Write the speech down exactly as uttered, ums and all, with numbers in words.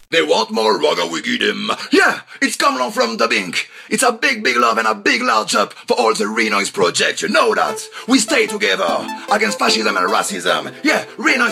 They want more Raga, we give them. Yeah, it's coming on from the Bink. It's a big, big love and a big large up for all the Renoise project. You know that. We stay together against fascism and racism. Yeah, Renoise